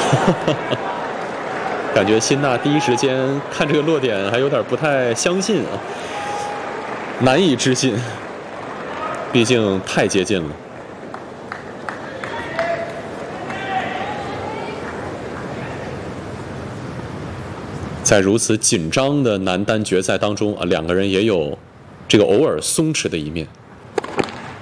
感觉辛纳第一时间看这个落点还有点不太相信啊，难以置信，毕竟太接近了。在如此紧张的男单决赛当中啊，两个人也有这个偶尔松弛的一面。